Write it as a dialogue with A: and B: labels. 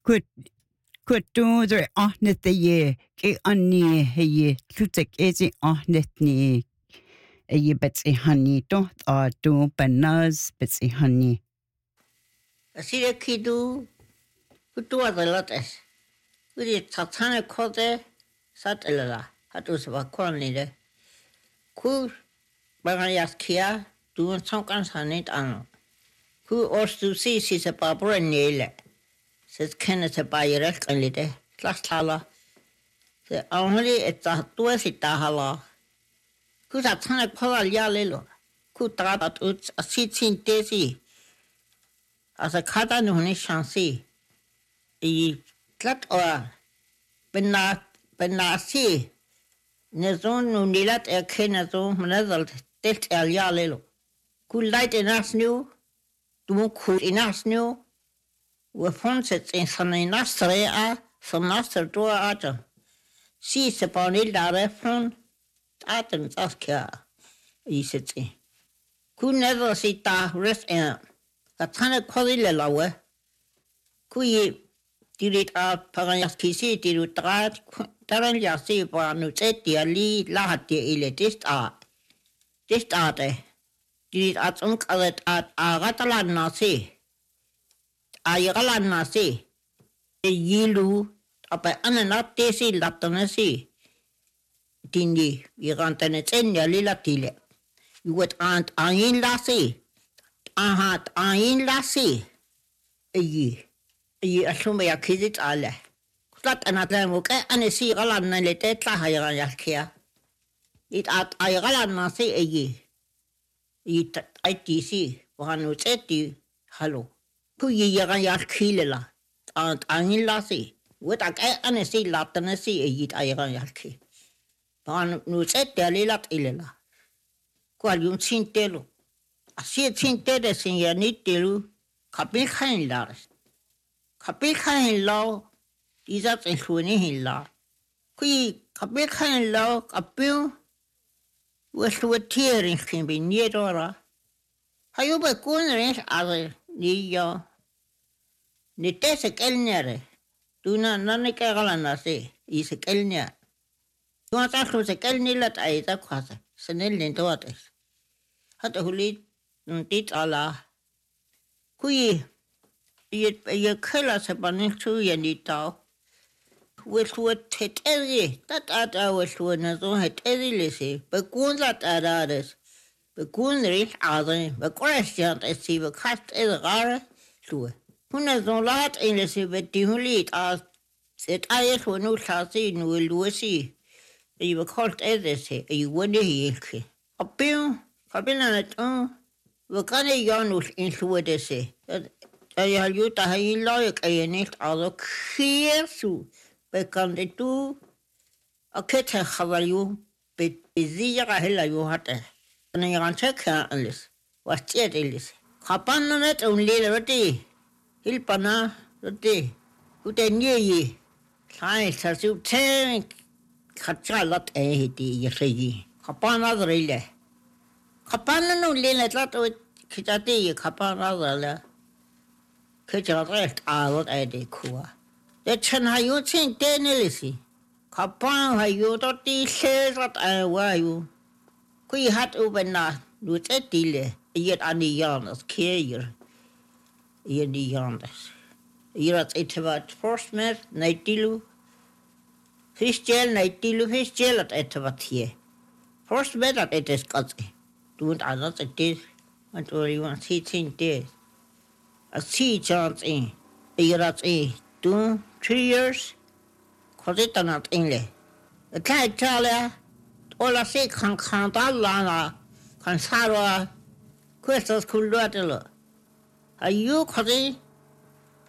A: Quit do the ahnet the ye, ke anni he lutek ezi ahnet ni a ye betsy honey, don't do banaz betsy honey.
B: I see a kidu, who do other lotus. We did Tatana Cote, Satella, Hatus of a cornida. Cool, Bagayaskia, doing some kinds on it, and who also sees is a Barbara Nail, says Kenneth a buyer and little, last hala. The only it's a tuesita hala. Who's a ton of color yellow? Could that it's a sitting daisy as a cata no chancy. E clat or benasi. Nezon no nilat a kenazon, manazal, test el yellow. Could light in us new, do cool in us new. We found it in some nastre, some nastre door atom. Sees upon it direction. Aten Saskia, he said. Could never sit down, rest in a ton of quality lower. Could ye did it out Pagayaski city to try Taranja see for a new set the lead lahati ile test art. Test art, did it at some colored at a Ratalan see. A Yagalan see. A yilu up an another daisy lapton see. Tindi, we ran an etenia lila tile. You would aunt Ain Lassie. Ahat Ain Lassie. Ye assume a kid it alle. Flat another look and a sea galan and let it lahayaskia. It at Iralan Nasi a ye. It ITC, one would say to you, hello. Pooh ye yarayas killela. Aunt Ain Lassie. Would I and a sea latin a sea a yit Irayaski. Pan nu set der lilat illela. Qual yum sintelo. A see sintere sin ya nitelu. Kapil kain lars. Kapil kain law. Is that in Swini law. Qui kapil kain law. Kapil. Was to a tearing can be near Dora. How you be corners as ni yo. Nitesek elnere. Do not none carolana say. Is a kelnia. You want to lose a kelnilat I the quasi, Senel in daughters. Had a holy did Allah. Qui ye kill us upon two and it all. Which would take every that at hours when I don't had every lissy, but goon that at others. But goon rich other, but question I see the cast as a rare to it. Who knows no lot in the sea, but the lead as said I will no shall see no will see. You were called as say, you wouldn't hear. A bill, a bill on it, we can't yarn into what they say. I have you to have like a net other clear so, but can they do a cat have you, but busy a hell you had it. And I can check her unless what's yet illis. Capanet only the day. Hilpana the day. Who they near ye? Science has you tank. Kachalat ehiti yasegi. Kapana rille. Kapana no lila lato kitati kapana rilla. Kitchat out edi kua. The chan hayutin denilisi. Kapan hayutoti says that I were you. Qui hat ubena, with a dile, yet any yarnas, care ye yarnas. You're at it about first met, night dilu. Fish jail, night deal, fish jail at Etavatia. First bed at it is Scotty. Don't I not at this? What were you want to days? A sea chance in. A year at 2, 3 years. Cause it are not in. A tight Charlie. All I say can count Alana. Can Sarah. Questions could rattle. Are you cause